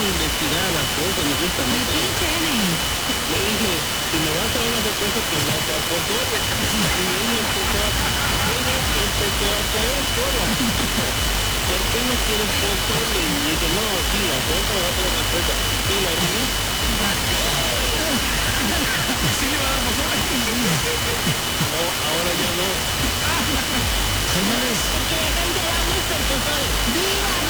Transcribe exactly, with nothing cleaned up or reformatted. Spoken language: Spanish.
investigar las cosas, me gusta ¿De mucho. quién tienes? Le dije, si me vas a dar una respuesta que no sea por todo. Y ella empezó a, ella empezó a caer sola. ¿Por qué no quieres pozole? Y dije, no, sí, la torta me va a dar una respuesta. Y la niña, Sí le va a dar pozole. no, ahora ya no. Señores, Porque de repente va mister Pozole. ¡Viva